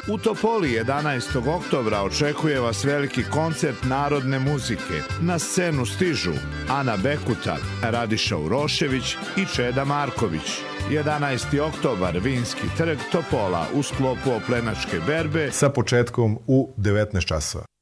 U Topoli 11. oktobra očekuje vas veliki koncert narodne muzike. Na scenu stižu Ana Bekuta, Radiša Urošević i Čeda Marković. 11. oktobar, Vinski trg, Topola, u sklopu oplenačke berbe sa početkom u 19 časova.